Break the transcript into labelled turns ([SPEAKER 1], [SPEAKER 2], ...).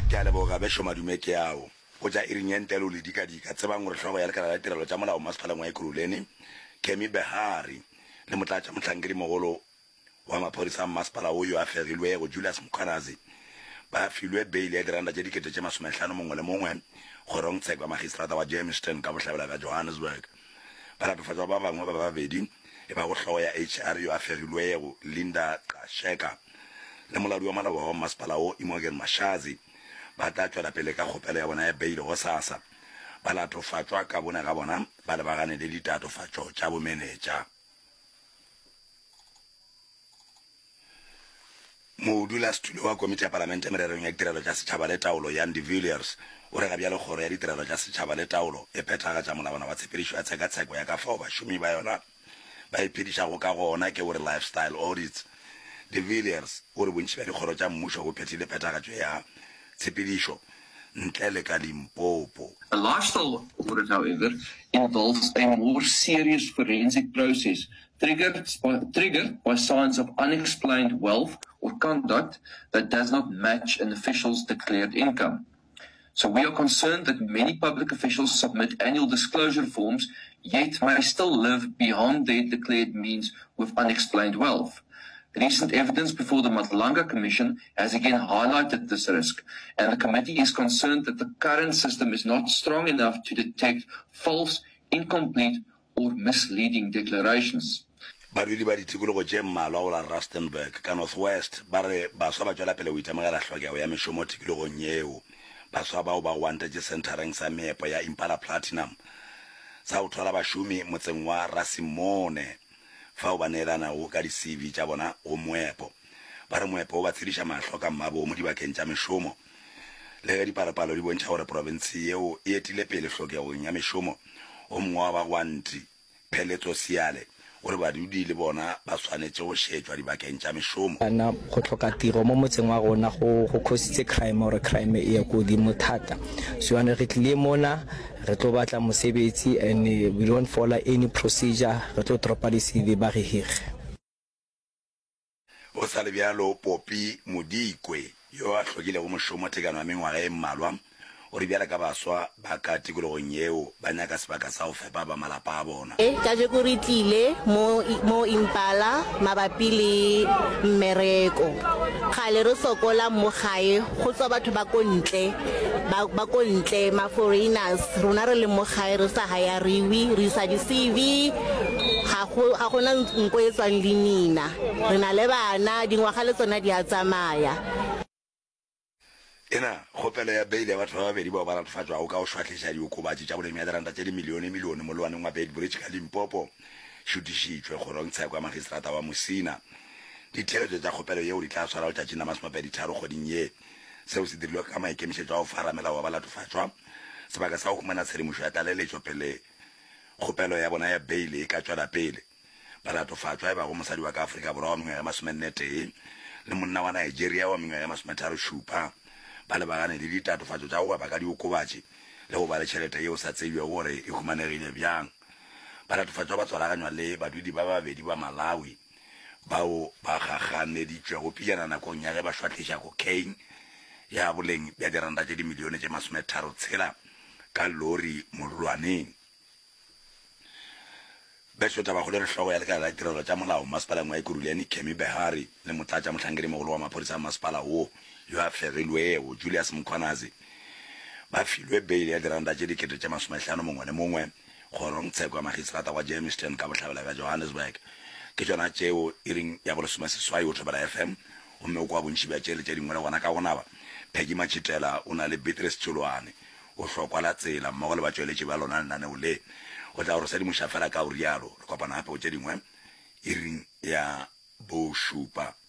[SPEAKER 1] ke a leboga besho madume ke yao go ja iringentelo le dikadika tsebang gore hlogo ya lekala la tirelo tša molao masepaleng wa Ekurhuleni Kemi Behari le motlatša motlhankedi mogolo wa maphodisa masepala o yo a fegilwego Julius Mkhwanazi ba filwe bail ya diranta tše dikete tše 50 mongwe le mongwe kgorong tsheko magistrata wa Jamestown ka bohlabela ka Johannesburg ba latofatšwa ba bangwe ba babedi e ba go hlogo ya HR yo a fegilwego Linda Qasheka le molao wa malao wa masepala o Imogen Mashazi ba tla tšwela pele ka kgopelo ya bona ya bail go sasa ba latofatšwa ka bona ga bona ba lebagane le ditatofatšo tša bomenetša. Modulasetulo wa komiti ya palamente ya mererong ya ditirelo tša setšhaba le taolo Jan de Villiers o re ga bjale kgoro ya ditirelo tša setšhaba le taolo e phethagatša molawana wa tshepedišo ya tshekatsheko ya ka fao bašomi ba yona ba iphedišago ka gona ke gore lifestyle audits. De Villiers o re bontši bja dikgoro tša mmušo go phethile phethagatšo ya tshepedišo ntle le ka Limpopo.
[SPEAKER 2] A lifestyle audit, however, involves a more serious forensic process triggered by signs of unexplained wealth or conduct that does not match an official's declared income. So we are concerned that many public officials submit annual disclosure forms, yet may still live beyond their declared means with unexplained wealth. Recent evidence before the Matlanga Commission has again highlighted this risk, and the committee is concerned that the current system is not strong enough to detect false, incomplete, or misleading declarations.
[SPEAKER 1] Badudi ba ditikologo tše mmalwa go la Rustenburg ka Northwest ba re baswa ba tšwela pele go itemogela hlokego ya mešomo tikologong yeo. Baswa bao ba wantetše centereng sa meepo ya Impala Platinum sa go thola bašomi motseng wa Rasimone fao ba neelanago ka di-CV tša bona go moepo. Ba re moepo o ba tshediša mahlo ka mmabo mo dibakeng tša mešomo le ge dipalopalo di bontšha gore province yeo e etile pele hlokegong ya mešomo o mongwe wa bagwanti Pheletso Siale gore badudi le bona ba tshwanetse go šetšwa dibakeng tša mešomo.
[SPEAKER 3] Ana go tlhoka tiro mo motseng wa rona go khositse crime or crime e ya go di mothata. So ana re tlile mona re tlo batla mosebetsi and we don't follow any procedure re tlo dropa di-CV ba re hire.
[SPEAKER 1] O sa le bjalo Popi Modikwe yo a hlokile go mošomo tekano ya mengwaga e mmalwa o re bjala ka baswa ba ka tikologong yeo ba nyaka sebaka sa go fepa ba malapa a bona.
[SPEAKER 4] Ka je go re tlile mo Impala mabapi le mmereko kgale re sokola mo gae go tswa batho ba ko ntle ma foreigners rona re le mo gae re sa hayariwi re sa di CV ga gona nko e tswang le nina re na le bana dingwaga le tsona di a tsamaya.
[SPEAKER 1] Ena kgopelo ya bail ya batho ba babedi bao ba latofatšwa go ka go šwahliša diokobatši tša bolemi ya diranta tše dimilione mo lewaneng wa Beitbridge ka Limpopo šutišitšwe kgorong tsheko ya magistrata wa Musina. Ditheletšo tša kgopelo yeo di tla swara letšatši la 23 kgoding ye. Seo se dirilwe ka maikemišetšo a go fara melao wa ba latofatšwa sebaka sa go humana tshedimošo ya tlaleletšo pele kgopelo ya bona ya bail e ka tšwela pele. Ba latofatšwa e bago mosadi wa ka Afrika Borwa wa mengwaga ya 41 le monna wa Nigeria wa mengwaga ya 37 ba lebagane le ditatofatšo tša go ba ka diokobatši le go ba le tšhelete yeo sa tsebjego gore e humanegile bjang. Ba latofatšwa ba tswalaganywa le badudi ba babedi ba Malawi bao ba gaganeditšwe go pijana nakong ya ge ba šwahliša cocaine ya boleng bja diranta tše dimilione tše 36 ka lori morulwaneng. Besho tabagolo re hlogo ya lekala la ditirelo tša molao masepaleng wa Ekurhuleni Kemi Behari le motlatša motlhankedi mogolo wa maphodisa a masepala wo yo a fegilwego Julius Mkhwanazi ba filwe bail ya diranta tše dikete tše 50 mongwe le mongwe kgorong tsheko ya magistrata wa Jamestown ka bohlabela bja Johannesburg ke tšona tšeo e reng ya bolesomeseswai o Thobela FM gomme o kwa bontši bja tšele tše dingwe le gona ka gonaba Peggy Machitela o na le Beatrice Tšholwane o hlokwa la tsela mmogo le batšweletši ba lona lenaneo le o tla gore sedimoša fela ka o rialo re kopana gape o tše dingwe e reng ya bo šupa.